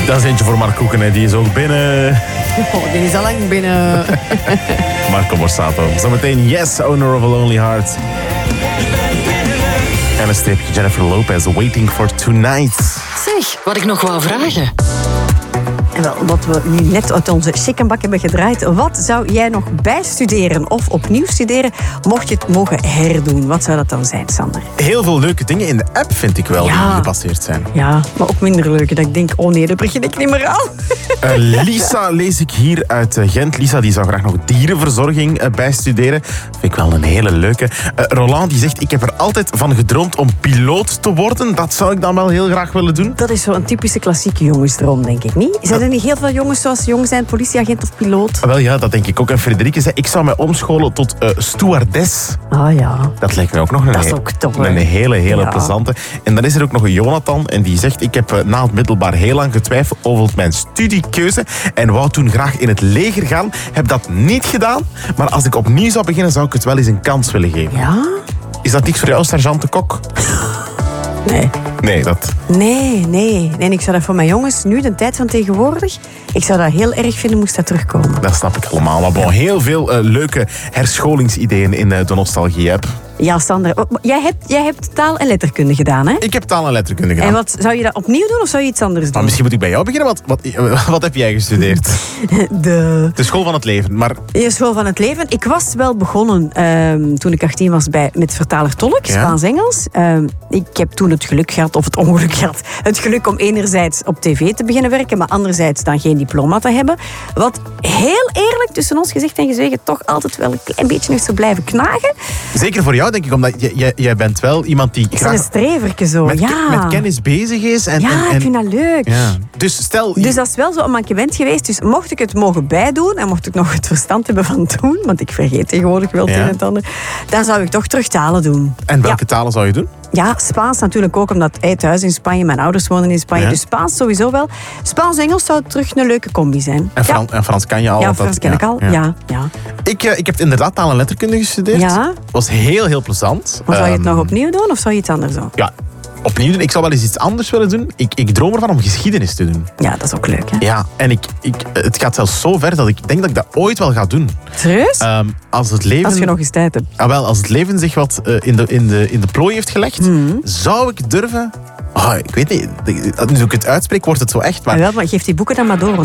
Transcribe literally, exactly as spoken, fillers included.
Dat is eentje voor Mark Koeken, hè. Die is ook binnen. Oh, die is al lang binnen. Marco Borsato. Zometeen Yes, Owner of a Lonely Heart. En een streepje Jennifer Lopez, Waiting for Tonight. Zeg, wat ik nog wou vragen. En wel, wat we nu net uit onze chickenbak hebben gedraaid. Wat zou jij nog bijstuderen of opnieuw studeren, mocht je het mogen herdoen? Wat zou dat dan zijn, Sander? Heel veel leuke dingen in de app, vind ik wel, Ja. die gepasseerd zijn. Ja, maar ook minder leuke. Dat ik denk, oh nee, daar begin ik niet meer aan. Uh, Lisa lees ik hier uit uh, Gent. Lisa die zou graag nog dierenverzorging uh, bijstuderen. Vind ik wel een hele leuke. Uh, Roland die zegt, ik heb er altijd van gedroomd om piloot te worden. Dat zou ik dan wel heel graag willen doen. Dat is zo'n typische klassieke jongensdroom, denk ik niet? Zijn er niet heel veel jongens zoals jong zijn, politieagent of piloot? Wel ja, dat denk ik ook. En Frederike zei, ik zou mij omscholen tot uh, stewardess. Ah ja. Dat lijkt mij ook nog een, Dat is he- ook tof, hè? een hele, hele Ja. plezante. En dan is er ook nog een Jonathan. En die zegt, ik heb uh, na het middelbaar heel lang getwijfeld over mijn studiekeuze. En wou toen graag in het leger gaan. Heb dat niet gedaan. Maar als ik opnieuw zou beginnen, zou ik het wel eens een kans willen geven. Ja? Is dat niks voor jou, sergeant de Kok? Nee. Nee, dat... Nee, nee. Nee, ik zou dat voor mijn jongens, nu de tijd van tegenwoordig, ik zou dat heel erg vinden, moest dat terugkomen. Dat snap ik allemaal. Maar bon, heel veel uh, leuke herscholingsideeën in uh, de Nostalgie-app. Ja, Sander, oh, jij hebt, jij hebt taal en letterkunde gedaan, hè? Ik heb taal en letterkunde gedaan. En wat, zou je dat opnieuw doen of zou je iets anders doen? Maar misschien moet ik bij jou beginnen. Wat, wat, wat heb jij gestudeerd? De... De school van het leven. Maar De school van het leven. Ik was wel begonnen ehm, toen ik achttien was bij, met vertaler-tolk, Ja. Spaans-Engels. Ehm, ik heb toen het geluk gehad, of het ongeluk gehad, het geluk om enerzijds op tv te beginnen werken, maar anderzijds dan geen diploma te hebben. Wat heel eerlijk, tussen ons gezegd en gezwegen, toch altijd wel een klein beetje nog zou blijven knagen. zeker voor jou, denk ik, omdat jij, jij, jij bent wel iemand die Ik ben een graag streverke zo, met, ja. met kennis bezig is. En, Ja, en, en- ik vind dat leuk. ja. Dus stel... Dus dat is wel zo een mankement geweest. Dus mocht ik het mogen bijdoen en mocht ik nog het verstand hebben van doen, want ik vergeet tegenwoordig wel het Ja. een en het ander, dan zou ik toch terug talen doen. En welke talen zou je doen? Ja, Spaans natuurlijk ook, omdat hij thuis in Spanje, mijn ouders wonen in Spanje, Ja. dus Spaans sowieso wel. Spaans-Engels zou terug een leuke combi zijn. En, Fran- en Frans kan je al? Ja, dat- Frans ken ik al. Ja. Ja. Ik, eh, ik heb inderdaad taal en letterkunde gestudeerd. Ja. Was heel, heel plezant. Maar zou je het Ehm, nog opnieuw doen of zou je iets anders doen? Ja, opnieuw doen. Ik zou wel eens iets anders willen doen. Ik, ik droom ervan om geschiedenis te doen. Ja, dat is ook leuk, hè? Ja, en ik, ik, het gaat zelfs zo ver dat ik denk dat ik dat ooit wel ga doen. Serieus? Ehm, als het leven... Als je nog eens tijd hebt. Ah, wel, als het leven zich wat eh, in, de, in, de, in de plooi heeft gelegd, Mhm. zou ik durven... Oh, ik weet niet, nu ik het uitspreek, wordt het zo echt. Maar Ah, wel, maar geef die boeken dan maar door.